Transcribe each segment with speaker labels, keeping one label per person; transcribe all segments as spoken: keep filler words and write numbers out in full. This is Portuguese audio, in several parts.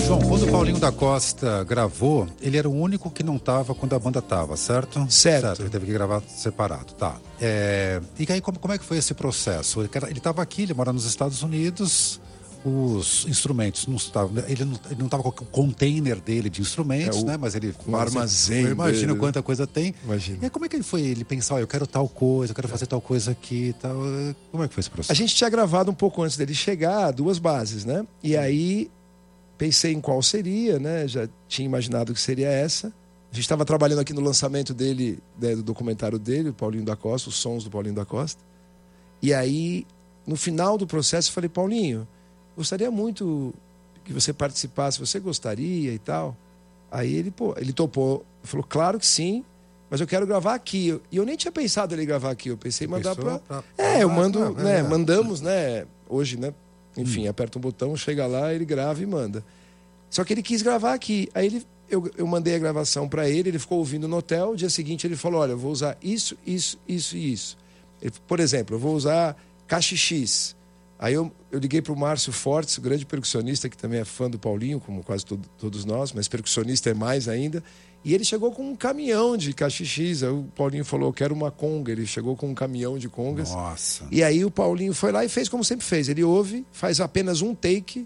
Speaker 1: João, quando o Paulinho da Costa gravou, ele era o único que não estava quando a banda estava, certo?
Speaker 2: Certo.
Speaker 1: certo. Ele teve que gravar separado, tá. É... E aí, como, como é que foi esse processo? Ele estava aqui, ele mora nos Estados Unidos, os instrumentos não estavam... Ele não estava com o container dele de instrumentos, é o, né? Mas ele...
Speaker 2: Um armazém.
Speaker 1: Eu imagino
Speaker 2: dele.
Speaker 1: Quanta coisa tem.
Speaker 2: Imagina.
Speaker 1: E aí, como é que ele foi? Ele pensou, oh, eu quero tal coisa, eu quero fazer tal coisa aqui e tal. Como é que foi esse processo?
Speaker 2: A gente tinha gravado um pouco antes dele chegar, duas bases, né? E aí... Pensei em qual seria, né? Já tinha imaginado que seria essa. A gente estava trabalhando aqui no lançamento dele, né, do documentário dele, o Paulinho da Costa, os sons do Paulinho da Costa. E aí, no final do processo, eu falei, Paulinho, gostaria muito que você participasse, você gostaria e tal. Aí ele, pô, ele topou, falou, claro que sim, mas eu quero gravar aqui. E eu nem tinha pensado ele gravar aqui, eu pensei em mandar para... Pra... É, eu mando, ah, né? É. Mandamos, né? Hoje, né? Enfim, hum. aperta um botão, chega lá, ele grava e manda. Só que ele quis gravar aqui. Aí ele, eu, eu mandei a gravação para ele, ele ficou ouvindo no hotel. Dia seguinte ele falou, olha, eu vou usar isso, isso, isso e isso. Ele, por exemplo, eu vou usar caixa X. Aí eu, eu liguei para o Márcio Fortes, o grande percussionista, que também é fã do Paulinho, como quase todo, todos nós, mas percussionista é mais ainda. E ele chegou com um caminhão de caixa X. Aí o Paulinho falou, eu quero uma conga. Ele chegou com um caminhão de congas.
Speaker 1: Nossa. E
Speaker 2: aí o Paulinho foi lá e fez como sempre fez. Ele ouve, faz apenas um take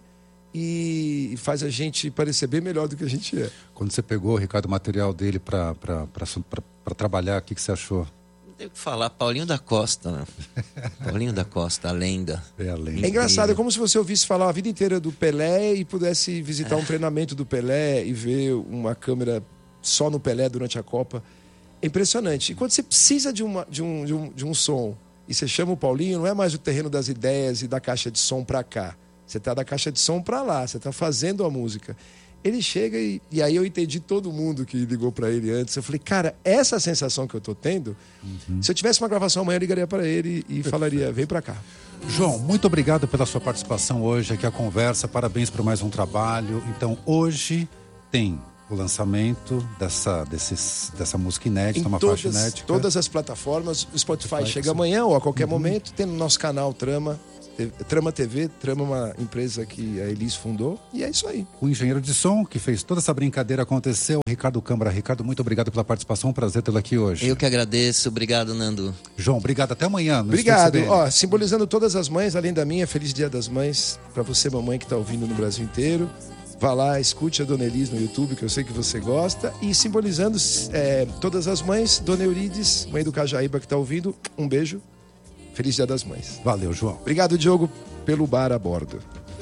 Speaker 2: e faz a gente parecer bem melhor do que a gente é.
Speaker 1: Quando você pegou, Ricardo, o material dele para trabalhar, o que, que você achou?
Speaker 3: Não tem o que falar, Paulinho da Costa, né? Paulinho da Costa, a lenda.
Speaker 1: É a lenda.
Speaker 2: É engraçado, é como se você ouvisse falar a vida inteira do Pelé e pudesse visitar é. um treinamento do Pelé e ver uma câmera só no Pelé durante a Copa. É impressionante. E quando você precisa de, uma, de, um, de, um, de um som e você chama o Paulinho, não é mais o terreno das ideias e da caixa de som para cá. Você tá da caixa de som para lá, você tá fazendo a música. Ele chega e, e aí eu entendi todo mundo que ligou para ele antes. Eu falei, cara, essa sensação que eu tô tendo, uhum. se eu tivesse uma gravação amanhã, eu ligaria para ele e falaria, vem para cá.
Speaker 1: João, muito obrigado pela sua participação hoje aqui, a conversa. Parabéns por mais um trabalho. Então, hoje tem o lançamento dessa, desses, dessa música inédita,
Speaker 2: em
Speaker 1: uma
Speaker 2: todas,
Speaker 1: faixa inédita.
Speaker 2: Todas as plataformas, o Spotify, Spotify chega amanhã ou a qualquer uhum. momento, tem no nosso canal Trama, Trama T V, Trama é uma empresa que a Elis fundou, e é isso aí.
Speaker 1: O engenheiro de som que fez toda essa brincadeira acontecer, o Ricardo Câmara. Ricardo, muito obrigado pela participação, um prazer tê-lo aqui hoje.
Speaker 3: Eu que agradeço, obrigado, Nando.
Speaker 1: João, obrigado, até amanhã.
Speaker 2: Obrigado, ó, simbolizando todas as mães, além da minha, Feliz Dia das Mães, para você, mamãe, que está ouvindo no Brasil inteiro. Vá lá, escute a Dona Elis no YouTube, que eu sei que você gosta. E simbolizando é, todas as mães, Dona Eurides, mãe do Cajaíba que está ouvindo, um beijo. Feliz Dia das Mães.
Speaker 1: Valeu, João.
Speaker 2: Obrigado, Diogo, pelo bar a bordo.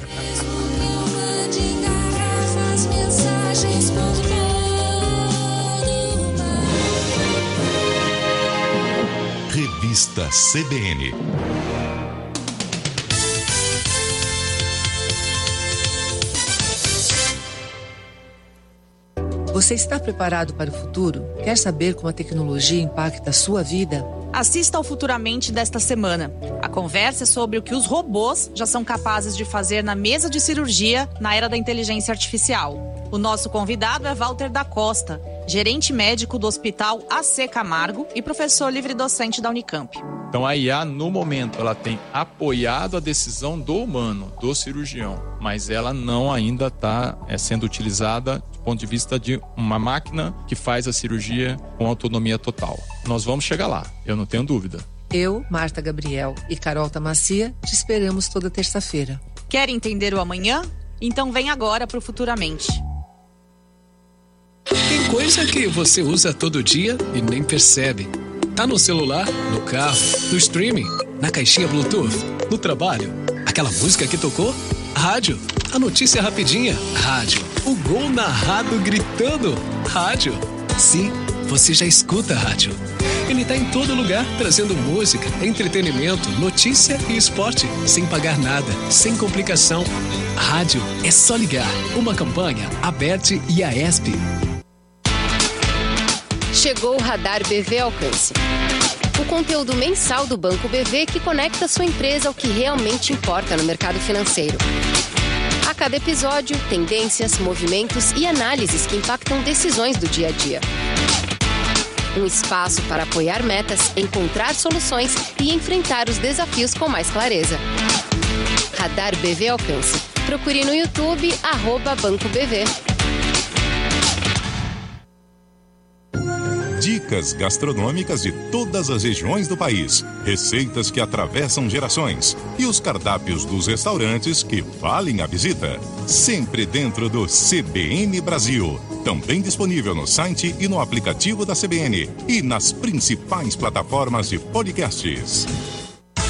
Speaker 4: Revista C B N.
Speaker 5: Você está preparado para o futuro? Quer saber como a tecnologia impacta a sua vida?
Speaker 6: Assista ao Futuramente desta semana. A conversa é sobre o que os robôs já são capazes de fazer na mesa de cirurgia na era da inteligência artificial. O nosso convidado é Walter da Costa, gerente médico do Hospital A C Camargo e professor livre-docente da Unicamp.
Speaker 7: Então a I A, no momento, ela tem apoiado a decisão do humano, do cirurgião, mas ela não ainda está é, sendo utilizada do ponto de vista de uma máquina que faz a cirurgia com autonomia total. Nós vamos chegar lá, eu não tenho dúvida.
Speaker 5: Eu, Marta Gabriel e Carol Tamacia te esperamos toda terça-feira.
Speaker 6: Quer entender o amanhã? Então vem agora para o Futuramente.
Speaker 8: Tem coisa que você usa todo dia e nem percebe. Tá no celular, no carro, no streaming, na caixinha Bluetooth, no trabalho. Aquela música que tocou? Rádio. A notícia rapidinha? Rádio. O gol narrado gritando? Rádio. Sim, você já escuta a rádio. Ele tá em todo lugar, trazendo música, entretenimento, notícia e esporte, sem pagar nada, sem complicação. Rádio é só ligar. Uma campanha, Aberte e Aesp.
Speaker 9: Chegou o Radar B V Alcance. O conteúdo mensal do Banco B V que conecta sua empresa ao que realmente importa no mercado financeiro. A cada episódio, tendências, movimentos e análises que impactam decisões do dia a dia. Um espaço para apoiar metas, encontrar soluções e enfrentar os desafios com mais clareza. Radar B V Alcance. procure no YouTube, arroba Banco B V.
Speaker 4: Dicas gastronômicas de todas as regiões do país, receitas que atravessam gerações e os cardápios dos restaurantes que valem a visita. Sempre dentro do C B N Brasil. Também disponível no site e no aplicativo da C B N e nas principais plataformas de podcasts.